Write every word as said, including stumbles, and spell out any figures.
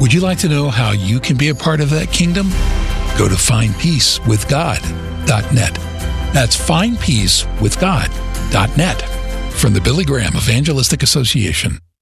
Would you like to know how you can be a part of that kingdom? Go to find peace with god dot net. That's find peace with god dot net from the Billy Graham Evangelistic Association.